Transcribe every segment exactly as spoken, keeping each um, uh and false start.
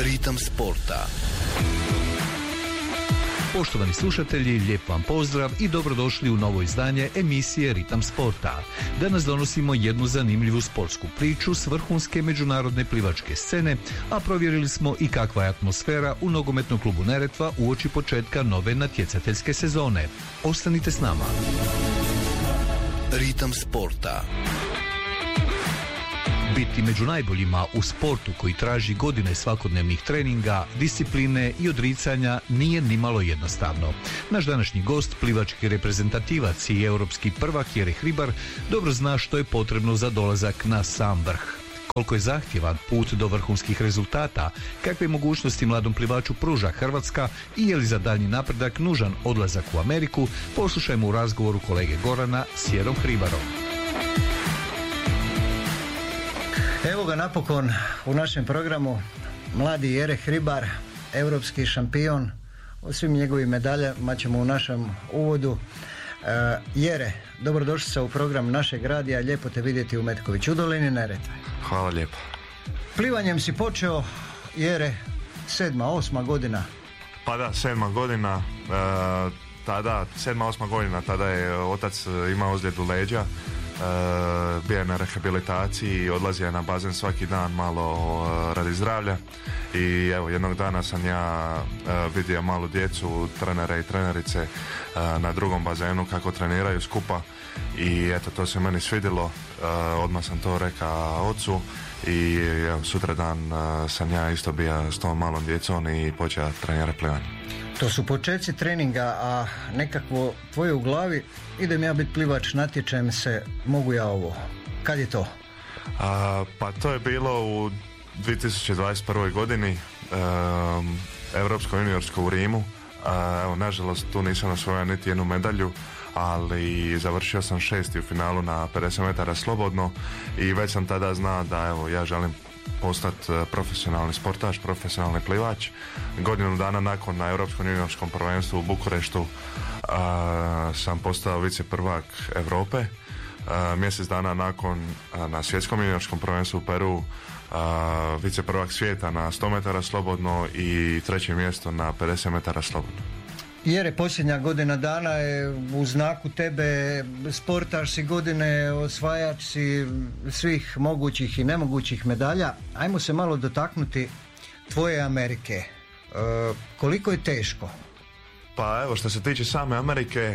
Ritam sporta. Poštovani slušatelji, lijep vam pozdrav i dobrodošli u novo izdanje emisije Ritam sporta. Danas donosimo jednu zanimljivu sportsku priču s vrhunske međunarodne plivačke scene, a provjerili smo i kakva je atmosfera u nogometnom klubu Neretva uoči početka nove natjecateljske sezone. Ostanite s nama. Ritam sporta. Biti među najboljima u sportu koji traži godine svakodnevnih treninga, discipline i odricanja nije nimalo jednostavno. Naš današnji gost, plivački reprezentativac i europski prvak Jere Hribar, dobro zna što je potrebno za dolazak na sam vrh. Koliko je zahtjevan put do vrhunskih rezultata, kakve mogućnosti mladom plivaču pruža Hrvatska i je li za daljnji napredak nužan odlazak u Ameriku, poslušajmo u razgovoru kolege Gorana s Jerom Hribarom. Evo ga napokon u našem programu mladi Jere Hribar, europski šampion. O svim njegovim medaljama ćemo u našem uvodu. E, Jere, dobrodošli se u program našeg radija, lijepo te vidjeti u Metkoviću, u dolini Neretve. Hvala lijepo. Plivanjem si počeo, Jere, sedma, osma godina. Pa da, sedma godina, e, tada, sedma, osma godina, tada je otac imao ozljedu leđa. Uh, bio je na rehabilitaciji, odlazio je na bazen svaki dan malo uh, radi zdravlja i evo jednog dana sam ja uh, vidio malu djecu, trenere i trenerice uh, na drugom bazenu kako treniraju skupa i eto to se meni svidjelo, uh, odmah sam to rekao ocu i evo, sutradan uh, sam ja isto bio s tom malom djecom i počeo trenirati plivanje. To su početci treninga, a nekakvo tvoje u glavi, idem ja biti plivač, natječajem se, mogu ja ovo. Kad je to? A, pa to je bilo u dvije tisuće dvadeset prvoj godini, um, Europsko juniorsko u Rimu. A, evo, nažalost tu nisam osvojio niti jednu medalju, ali završio sam šesti u finalu na pedeset metara slobodno i već sam tada znao da evo ja želim postati profesionalni sportaš, profesionalni plivač. Godinu dana nakon na Europskom juniorskom prvenstvu u Bukureštu a, sam postao vice prvak Europe. A, mjesec dana nakon a, na svjetskom juniorskom prvenstvu u Peru a, vice prvak svijeta na sto metara slobodno i treće mjesto na pedeset metara slobodno. Jere, posljednja godina dana je u znaku tebe, sportaš si godine, osvajač si svih mogućih i nemogućih medalja. Ajmo se malo dotaknuti tvoje Amerike. E, koliko je teško? Pa evo, što se tiče same Amerike, e,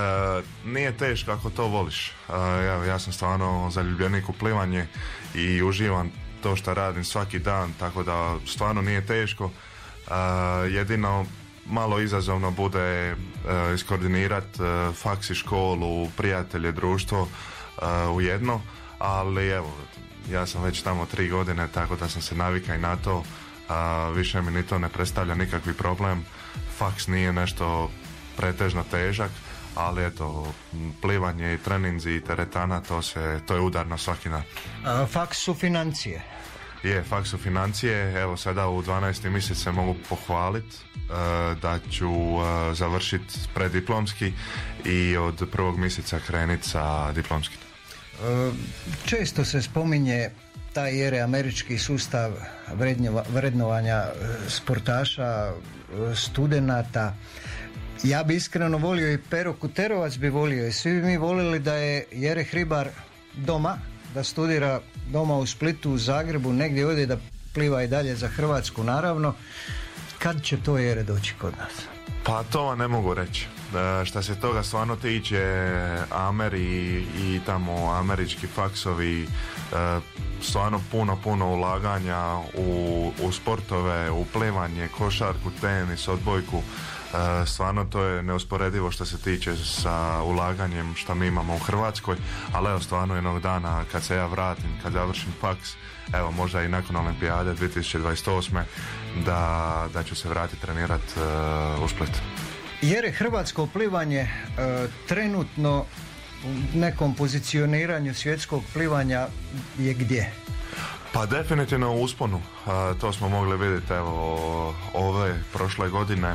nije teško ako to voliš. E, ja, ja sam stvarno zaljubljenik u plivanje i uživam to što radim svaki dan, tako da stvarno nije teško. E, jedino malo izazovno bude uh, iskoordinirati uh, faks i školu, prijatelje, društvo uh, u jedno, ali evo, ja sam već tamo tri godine, tako da sam se navikao i na to, uh, više mi ni to ne predstavlja nikakvi problem. Faks nije nešto pretežno težak, ali eto, plivanje i treninzi i teretana, to, se, to je udar na svaki dan. A, faks su financije. Je, faks su financije, evo sada u dvanaestom mjesec se mogu pohvaliti uh, da ću uh, završiti preddiplomski i od prvog mjeseca krenuti sa diplomskim. Uh, često se spominje taj Jere američki sustav vrednjova, vrednovanja sportaša, studenata. Ja bi iskreno volio i Pero Kuterovac bi volio i svi bi mi volili da je Jere Hribar doma, da studira doma u Splitu, u Zagrebu, negdje ovdje da pliva i dalje za Hrvatsku naravno. Kad će to Jere doći kod nas? Pa to vam ne mogu reći. E, šta se toga stvarno tiče, Ameri i tamo američki faksovi, e, stvarno puno, puno ulaganja u, u sportove, u plivanje, košarku, tenis, odbojku. E, stvarno to je neusporedivo što se tiče sa ulaganjem što mi imamo u Hrvatskoj, ali evo stvarno jednog dana kad se ja vratim, kad završim faks, evo možda i nakon Olimpijade dvije tisuće dvadeset osme da, da ću se vratiti trenirati uh, u Split. Jer je hrvatsko plivanje uh, trenutno u nekom pozicioniranju svjetskog plivanja je gdje? Pa definitivno u usponu, uh, to smo mogli vidjeti evo ove prošle godine.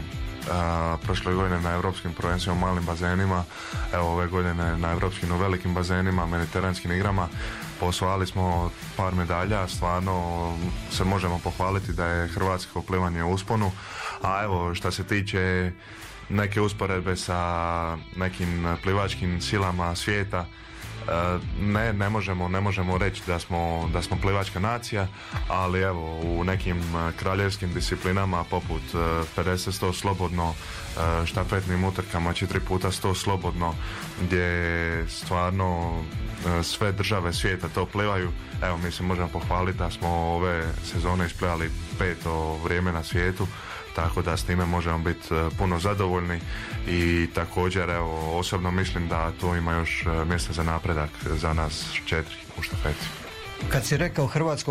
a, prošle godine na europskim prvenstvima u malim bazenima, evo ove godine na europskim u velikim bazenima, mediteranskim igrama. Osvojili smo par medalja, stvarno se možemo pohvaliti da je hrvatsko plivanje u usponu, a evo što se tiče neke usporedbe sa nekim plivačkim silama svijeta, ne, ne možemo, ne možemo reći da smo, da smo plivačka nacija, ali evo u nekim kraljevskim disciplinama poput pedeset sto slobodno, štafetnim utrkama četiri puta sto slobodno, gdje stvarno sve države svijeta to plivaju, evo mi se možemo pohvaliti da smo ove sezone isplivali peto vrijeme na svijetu, tako da s time možemo biti puno zadovoljni i također evo osobno mislim da tu ima još mjesta za napredak za nas četiri u štafeti. Kad si rekao hrvatsko